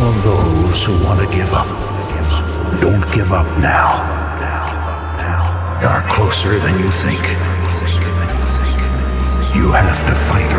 of those who want to give up. Don't give up now. You're closer than you think.